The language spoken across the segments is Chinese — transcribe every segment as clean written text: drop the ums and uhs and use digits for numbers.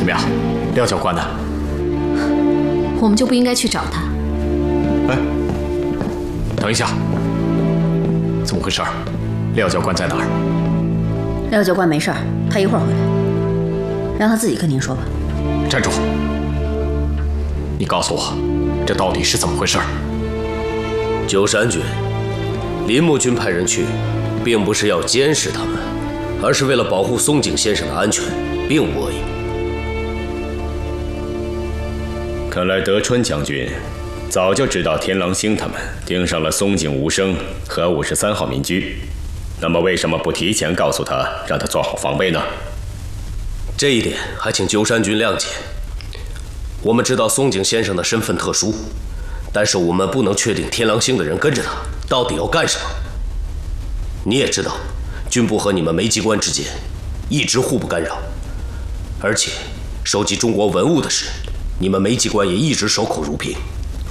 怎么样，廖教官呢？ 我们就不应该去找他。 哎，等一下，怎么回事？廖教官在哪儿？ 廖教官没事儿，他一会儿回来，让他自己跟您说吧。 站住！你告诉我，这到底是怎么回事？ 九山君，林木君派人去，并不是要监视他们，而是为了保护松井先生的安全，并无恶意。 看来德川将军早就知道天狼星他们盯上了松井无声和53号民居，那么为什么不提前告诉他，让他做好防备呢？ 这一点还请九山君谅解。我们知道松井先生的身份特殊，但是我们不能确定天狼星的人跟着他到底要干什么。你也知道，军部和你们梅机关之间一直互不干扰，而且收集中国文物的事，你们梅机关也一直守口如瓶。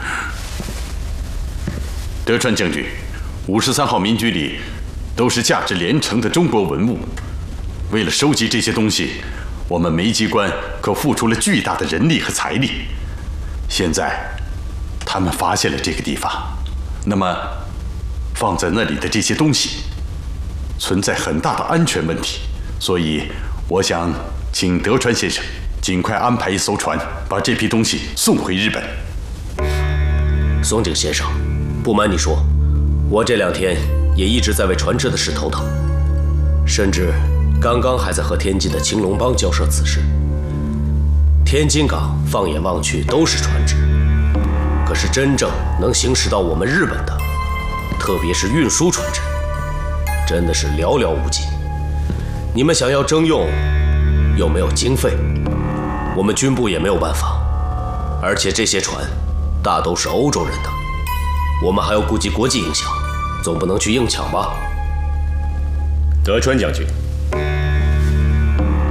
德川将军，53号民居里都是价值连城的中国文物，为了收集这些东西，我们梅机关可付出了巨大的人力和财力。现在他们发现了这个地方，那么放在那里的这些东西存在很大的安全问题，所以我想请德川先生尽快安排一艘船，把这批东西送回日本。 松井先生，不瞒你说，我这2天也一直在为船只的事头疼，甚至刚刚还在和天津的青龙帮交涉此事。天津港放眼望去都是船只，可是真正能行驶到我们日本的，特别是运输船只，真的是寥寥无几。你们想要征用，又没有经费，我们军部也没有办法。而且这些船大都是欧洲人的，我们还要顾及国际影响，总不能去硬抢吧？ 德川将军，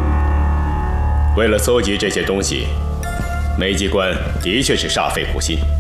为了搜集这些东西，梅机关的确是煞费苦心。